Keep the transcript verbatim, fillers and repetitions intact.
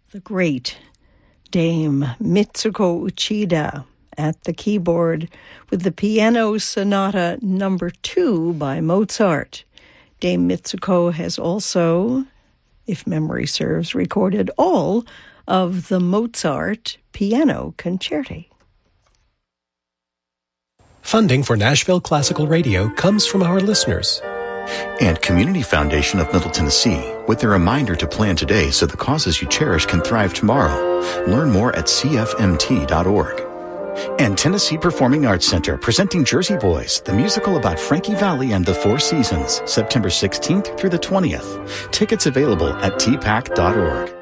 the great Dame Mitsuko Uchida at the keyboard with the Piano Sonata number two by Mozart. Dame Mitsuko has also, if memory serves, recorded all of the Mozart piano concerti. Funding for Nashville Classical Radio comes from our listeners. And Community Foundation of Middle Tennessee, with a reminder to plan today so the causes you cherish can thrive tomorrow. Learn more at c f m t dot org. And Tennessee Performing Arts Center, presenting Jersey Boys, the musical about Frankie Valli and the Four Seasons, September sixteenth through the twentieth. Tickets available at t pack dot org.